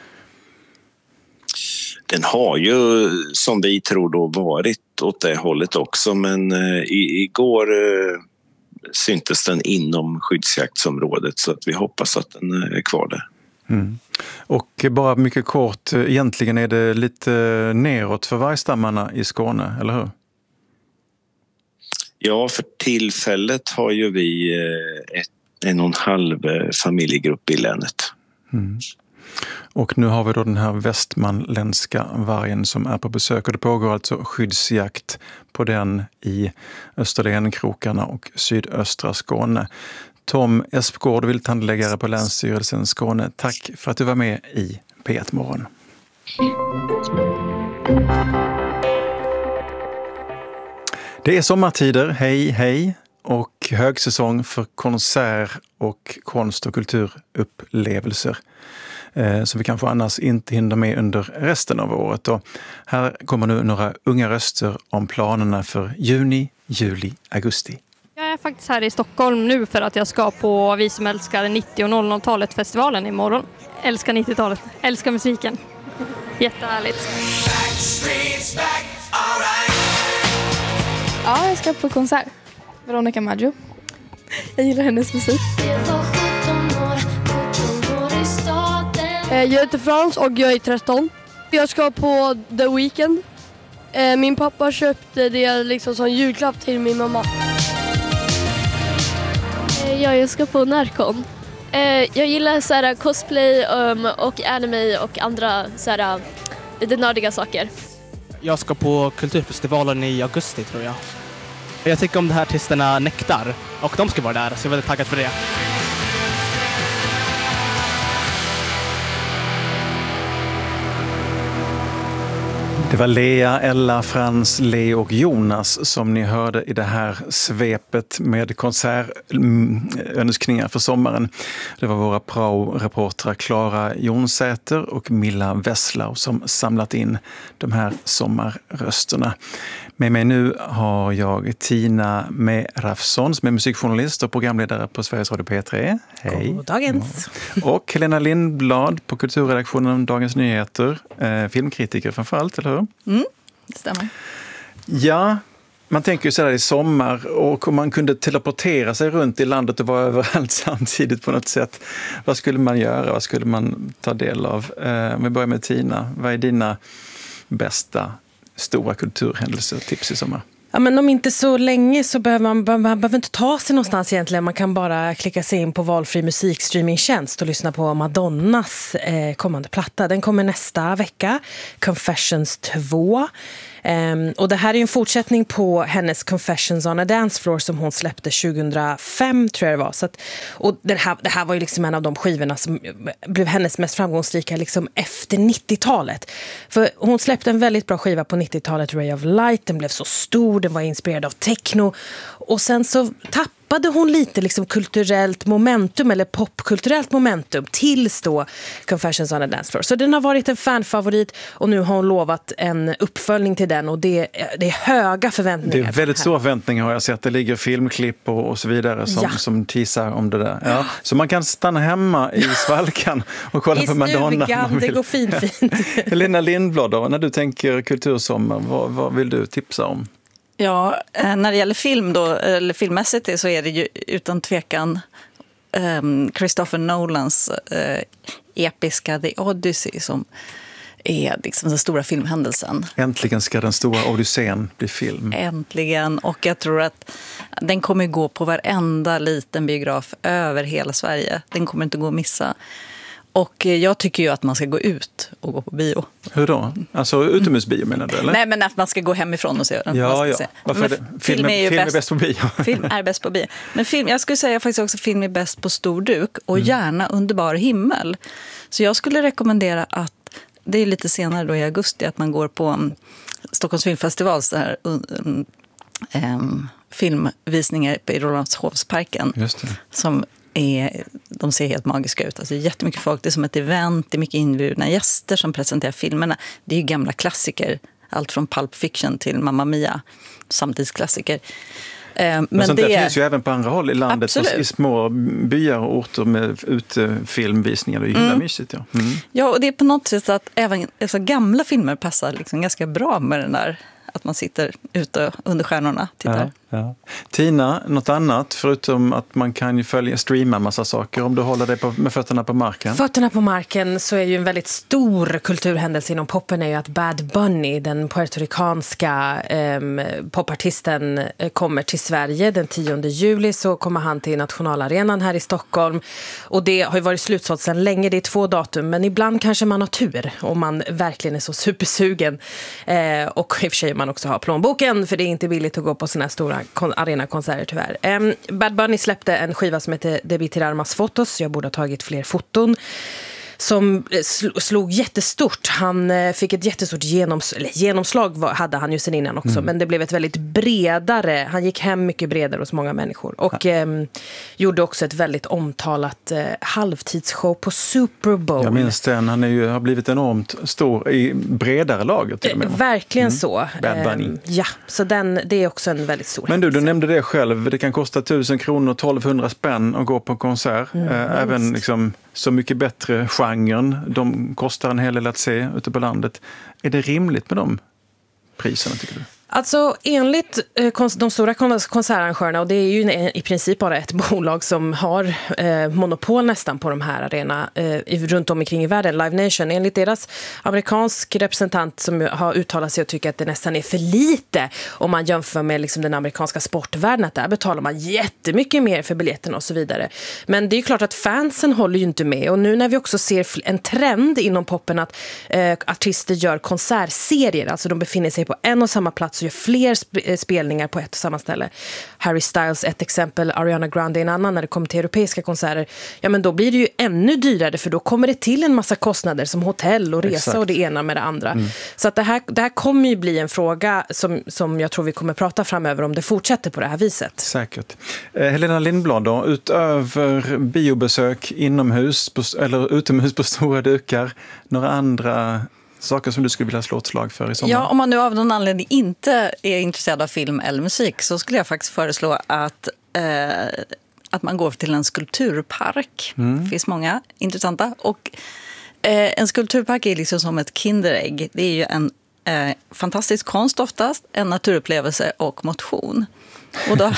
Den har ju som vi tror då varit åt det hållet också men eh, i, igår eh, syntes den inom skyddsjaktsområdet så att vi hoppas att den är kvar där. Mm. Och bara mycket kort, egentligen är det lite neråt för vargstammarna i Skåne, eller hur? Ja, för tillfället har ju vi ett, en och en halv familjegrupp i länet. Mm. Och nu har vi då den här västmanländska vargen som är på besök och det pågår alltså skyddsjakt på den i Österlenkrokarna och sydöstra Skåne. Tom Espgård, vilthandläggare på Länsstyrelsen Skåne. Tack för att du var med i P ett Morgon. Det är sommartider, hej hej, och högsäsong för konsert och konst- och kulturupplevelser eh, som vi kanske annars inte hinner med under resten av året. Och här kommer nu några unga röster om planerna för juni, juli, augusti. Jag är faktiskt här i Stockholm nu för att jag ska på Vi som älskar nittio- och noll noll-talet-festivalen imorgon. Älskar nittiotalet, älskar musiken. Jättehärligt. Ja, jag ska på konsert. Veronica Maggio. Jag gillar hennes musik. Jag heter Frans och jag är tretton. Jag ska på The Weeknd. Min pappa köpte det liksom som julklapp till min mamma. Ja, jag ska på Närkon. Jag gillar så här, cosplay och anime och andra så här, lite nördiga saker. Jag ska på kulturfestivalen i augusti tror jag. Jag tycker om de här artisterna Nektar och de ska vara där så jag är väldigt taggad för det. Det var Lea, Ella, Frans, Leo och Jonas som ni hörde i det här svepet med konsertönskningar för sommaren. Det var våra Prao-reportrar Klara Jonsäter och Milla Wesslau som samlat in de här sommarrösterna. Med mig nu har jag Tina Merafsson som är musikjournalist och programledare på Sveriges Radio P tre. Hej. God dagens. Och Helena Lindblad på kulturredaktionen Dagens Nyheter. Eh, filmkritiker framförallt, eller hur? Mm, det stämmer. Ja, man tänker ju så här i sommar och om man kunde teleportera sig runt i landet och vara överallt samtidigt på något sätt. Vad skulle man göra? Vad skulle man ta del av? Eh, om vi börjar med Tina. Vad är dina bästa stora kulturhändelser och tips i sommar? Ja, men om inte så länge så behöver man, man behöver inte ta sig någonstans egentligen. Man kan bara klicka sig in på valfri musikstreamingtjänst och lyssna på Madonnas eh, kommande platta. Den kommer nästa vecka, Confessions två. Um, och det här är en fortsättning på hennes Confessions on a Dance Floor som hon släppte tjugohundrafem tror jag det var. Så att, och det här, det här var ju liksom en av de skivorna som blev hennes mest framgångsrika liksom efter nittiotalet. För hon släppte en väldigt bra skiva på nittiotalet, Ray of Light. Den blev så stor, den var inspirerad av techno. Och sen så tappade hon lite liksom kulturellt momentum eller popkulturellt momentum tills då Confessions on a Dance Floor. Så den har varit en fanfavorit och nu har hon lovat en uppföljning till den och det, det är höga förväntningar. Det är väldigt stora förväntningar har jag sett. Det ligger filmklipp och, och så vidare som, ja. som teasar om det där. Ja. Så man kan stanna hemma i Svalkan och kolla I på Madonna. Stugan, det går fint fint. Helena Lindblad då, när du tänker kultursommar, vad, vad vill du tipsa om? Ja, när det gäller film då, eller filmmässigt så är det ju utan tvekan um, Christopher Nolans uh, episka The Odyssey som är liksom den stora filmhändelsen. Äntligen ska den stora Odysseen bli film. Äntligen, och jag tror att den kommer gå på varenda liten biograf över hela Sverige. Den kommer inte gå att missa. Och jag tycker ju att man ska gå ut och gå på bio. Hur då? Alltså utomhusbio menar du, eller? Nej, men att man ska gå hemifrån och se den. Ja, ja. Varför är det? Film, film, är, ju film bäst, är bäst på bio. Film är bäst på bio. Men film, jag skulle säga faktiskt också film är bäst på stor duk och mm. gärna underbar himmel. Så jag skulle rekommendera att, det är lite senare då i augusti, att man går på um, Stockholms filmfestivals så här, um, um, filmvisningar i Rålambshovsparken. Just det. Som är, de ser helt magiska ut. Alltså jättemycket folk, det är som ett event, det är mycket inbjudna gäster som presenterar filmerna. Det är ju gamla klassiker, allt från Pulp Fiction till Mamma Mia, samtidsklassiker. Men, Men sånt det där finns ju även på andra håll i landet, absolut. I små byar och orter med utefilmvisningar. Det är ju himla mm. mysigt. Ja. Mm. ja, och det är på något sätt att även alltså, gamla filmer passar liksom ganska bra med den där, att man sitter ute under stjärnorna och tittar. Ja, ja. Tina, något annat förutom att man kan ju följa streama en massa saker om du håller dig på, med fötterna på marken? Fötterna på marken så är ju en väldigt stor kulturhändelse inom poppen är ju att Bad Bunny, den puertoricanska eh, popartisten, eh, kommer till Sverige den tionde juli, så kommer han till Nationalarenan här i Stockholm och det har ju varit slutsålt sedan länge, det är två datum, men ibland kanske man har tur om man verkligen är så supersugen eh, och i och för sig man också har plånboken, för det är inte billigt att gå på såna här stora kon- arenakonserter tyvärr. Um, Bad Bunny släppte en skiva som heter Debí tirar más fotos. Jag borde ha tagit fler foton. Som sl- slog jättestort. Han eh, fick ett jättestort genoms- eller genomslag var, hade han ju sen innan också. Mm. Men det blev ett väldigt bredare. Han gick hem mycket bredare hos många människor. Och eh, gjorde också ett väldigt omtalat eh, halvtidsshow på Super Bowl. Jag minns den. Han är ju, har blivit enormt stor i bredare lager till och med. Eh, verkligen mm. så. Bad Bunny. Eh, ja, så den, det är också en väldigt stor. Men du, du nämnde det själv. Det kan kosta tusen kronor, tolvhundra spänn att gå på en konsert. Mm, eh, även liksom Så mycket bättre genren. De kostar en hel del att se ute på landet. Är det rimligt med de priserna, tycker du? Alltså enligt eh, de stora konsertarrangörerna, och det är ju i princip bara ett bolag som har eh, monopol nästan på de här arenorna eh, runt om omkring i världen, Live Nation, enligt deras amerikansk representant som har uttalat sig och tycker att det nästan är för lite om man jämför med liksom, den amerikanska sportvärlden, att där betalar man jättemycket mer för biljetten och så vidare. Men det är ju klart att fansen håller ju inte med, och nu när vi också ser en trend inom poppen att eh, artister gör konsertserier, alltså de befinner sig på en och samma plats så gör fler sp- spelningar på ett och samma ställe. Harry Styles ett exempel, Ariana Grande en annan. När det kommer till europeiska konserter, ja men då blir det ju ännu dyrare, för då kommer det till en massa kostnader som hotell och resa. Exakt. Och det ena med det andra. Mm. Så att det här, det här kommer ju bli en fråga som, som jag tror vi kommer prata framöver om det fortsätter på det här viset. Säkert. Eh, Helena Lindblad då, utöver biobesök inomhus på, eller utomhus på stora dukar, några andra saker som du skulle vilja slå ett slag för i sommar? Ja, om man nu av någon anledning inte är intresserad av film eller musik, så skulle jag faktiskt föreslå att, eh, att man går till en skulpturpark. Mm. Det finns många intressanta. Och eh, en skulpturpark är liksom som ett kinderägg. Det är ju en eh, fantastisk konst oftast, en naturupplevelse och motion. Och då...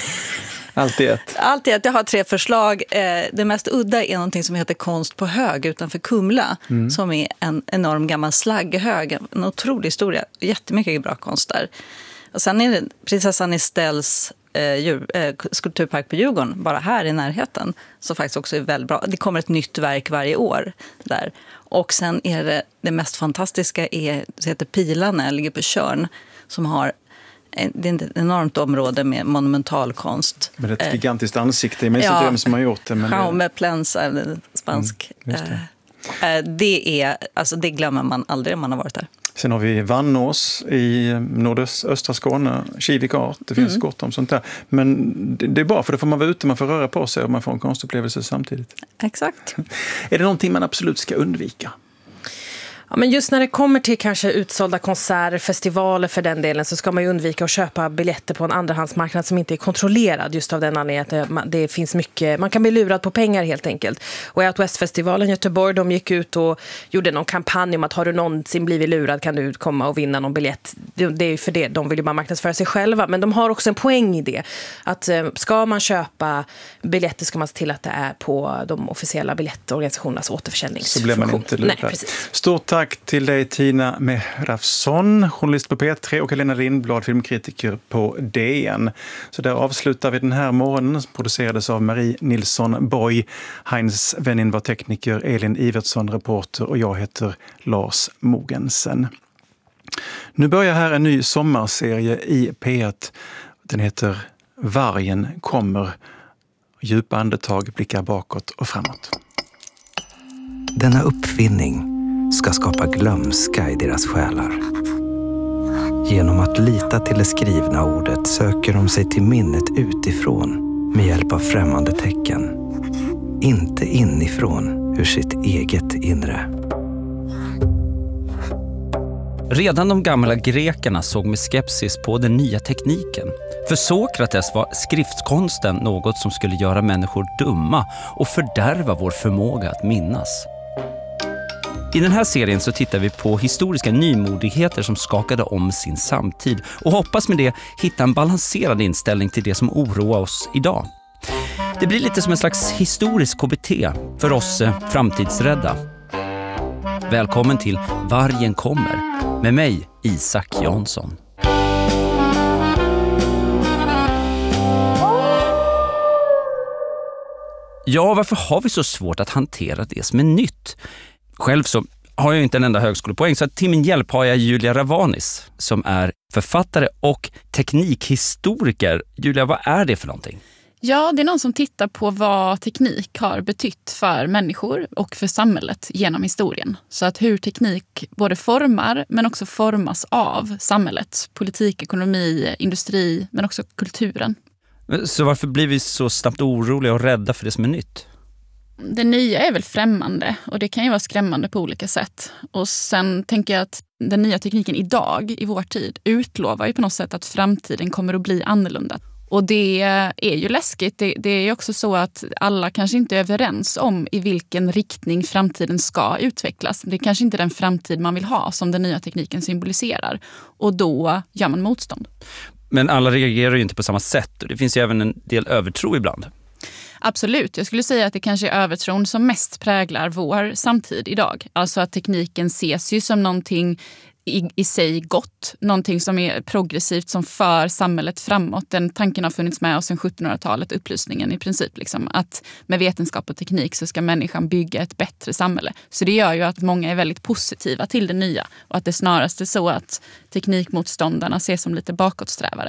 Alltid ett. Alltid ett. Jag har tre förslag. Det mest udda är någonting som heter Konst på hög utanför Kumla. Mm. Som är en enorm gammal slagghög. En otrolig historia. Jättemycket bra konst där. Och sen är det Prinsessan Estelles eh, djur, eh, skulpturpark på Djurgården. Bara här i närheten. Som faktiskt också är väldigt bra. Det kommer ett nytt verk varje år där. Och sen är det det mest fantastiska är, det heter Pilarna, ligger på Tjörn. Som har det är ett enormt område med monumentalkonst. Med ett gigantiskt ansikte. Jag minns inte vem som har gjort det. Men Jaume det... Plensa, spansk. Mm, det. det, är, alltså det glömmer man aldrig om man har varit där. Sen har vi Vannås i nordöstra Skåne, Kivik art. Det finns mm. gott om sånt där. Men det är bra, för då får man vara ute, man får röra på sig och man får en konstupplevelse samtidigt. Exakt. Är det någonting man absolut ska undvika? Ja, men just när det kommer till kanske utsålda konserter, festivaler för den delen, så ska man ju undvika att köpa biljetter på en andrahandsmarknad som inte är kontrollerad, just av den anledningen att det, det finns mycket, man kan bli lurad på pengar helt enkelt. Och Out West-festivalen i Göteborg, de gick ut och gjorde någon kampanj om att har du någonsin blivit lurad kan du komma och vinna någon biljett. Det, det är ju för det, de vill ju bara marknadsföra sig själva, men de har också en poäng i det. Att ska man köpa biljetter ska man se till att det är på de officiella biljettorganisationernas återförsäljningsfunktion. Så blir man inte lurad. Nej, precis. Stort tack till dig Tina Mehrafsson, journalist på P tre, och Helena Lindblad, filmkritiker på D N. Så där avslutar vi den här morgonen, som producerades av Marie Nilsson Boy. Heinz Wennin var tekniker, Elin Ivertsson reporter och jag heter Lars Mogensen. Nu börjar här en ny sommarserie i P ett. Den heter Vargen kommer. Djupa andetag blickar bakåt och framåt. Denna uppfinning ska skapa glömska i deras själar. Genom att lita till det skrivna ordet söker de sig till minnet utifrån med hjälp av främmande tecken. Inte inifrån ur sitt eget inre. Redan de gamla grekerna såg med skepsis på den nya tekniken. För Sokrates var skriftkonsten något som skulle göra människor dumma och fördärva vår förmåga att minnas. I den här serien så tittar vi på historiska nymodigheter som skakade om sin samtid och hoppas med det hitta en balanserad inställning till det som oroar oss idag. Det blir lite som en slags historisk K B T för oss eh, framtidsrädda. Välkommen till Vargen kommer med mig, Isak Jansson. Ja, varför har vi så svårt att hantera det som är nytt? Själv så har jag inte en enda högskolepoäng, så att till min hjälp har jag Julia Ravanis som är författare och teknikhistoriker. Julia, vad är det för någonting? Ja, det är någon som tittar på vad teknik har betytt för människor och för samhället genom historien. Så att hur teknik både formar men också formas av samhället, politik, ekonomi, industri men också kulturen. Så varför blir vi så snabbt oroliga och rädda för det som är nytt? Det nya är väl främmande och det kan ju vara skrämmande på olika sätt. Och sen tänker jag att den nya tekniken idag i vår tid utlovar ju på något sätt att framtiden kommer att bli annorlunda. Och det är ju läskigt. Det, det är ju också så att alla kanske inte är överens om i vilken riktning framtiden ska utvecklas. Det är kanske inte den framtid man vill ha som den nya tekniken symboliserar. Och då gör man motstånd. Men alla reagerar ju inte på samma sätt och det finns ju även en del övertro ibland. Absolut. Jag skulle säga att det kanske är övertron som mest präglar vår samtid idag. Alltså att tekniken ses ju som någonting i, i sig gott. Någonting som är progressivt, som för samhället framåt. Den tanken har funnits med oss sedan sjuttonhundratalet, upplysningen i princip. Liksom, att med vetenskap och teknik så ska människan bygga ett bättre samhälle. Så det gör ju att många är väldigt positiva till det nya. Och att det snarast är så att teknikmotståndarna ses som lite bakåtsträvare.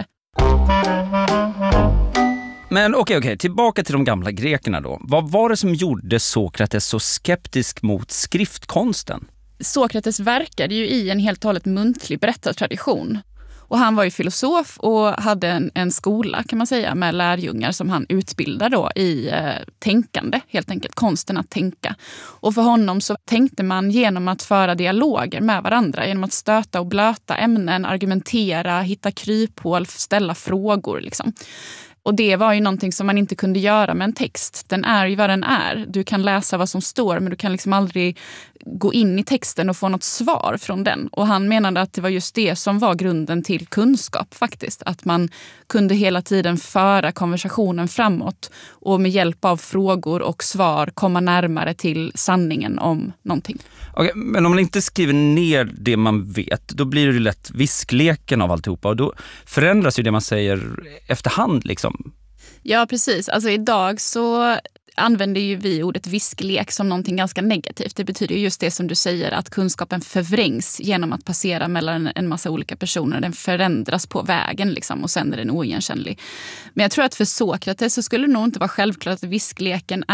Men okej, okay, okay. tillbaka till de gamla grekerna då. Vad var det som gjorde Sokrates så skeptisk mot skriftkonsten? Sokrates verkade ju i en helt och hållet muntlig berättartradition. Och han var ju filosof och hade en, en skola kan man säga med lärjungar som han utbildade då i eh, tänkande, helt enkelt konsten att tänka. Och för honom så tänkte man genom att föra dialoger med varandra, genom att stöta och blöta ämnen, argumentera, hitta kryphål, ställa frågor liksom. Och det var ju någonting som man inte kunde göra med en text. Den är ju vad den är. Du kan läsa vad som står men du kan liksom aldrig gå in i texten och få något svar från den. Och han menade att det var just det som var grunden till kunskap faktiskt. Att man kunde hela tiden föra konversationen framåt och med hjälp av frågor och svar komma närmare till sanningen om någonting. Okej, men om man inte skriver ner det man vet, då blir det ju lätt viskleken av alltihopa och då förändras ju det man säger efterhand liksom. Ja, precis. Alltså idag så använder ju vi ordet visklek som någonting ganska negativt. Det betyder ju just det som du säger, att kunskapen förvrängs genom att passera mellan en massa olika personer. Den förändras på vägen liksom, och sen är den oigenkännlig. Men jag tror att för Sokrates så skulle det nog inte vara självklart att viskleken